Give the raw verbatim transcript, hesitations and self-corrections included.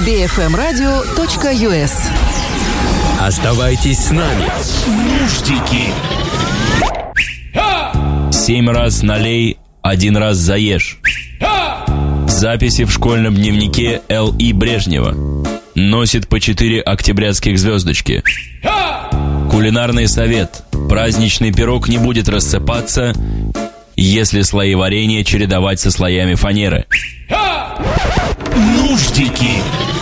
би эф эм радио точка ю эс. Оставайтесь с нами. Нуждики. Семь раз налей, один раз заешь. Записи в школьном дневнике Л И Брежнева. Носит по четыре октябрятских звездочки. Кулинарный совет. Праздничный пирог не будет рассыпаться, если слои варенья чередовать со слоями фанеры. Нуждики.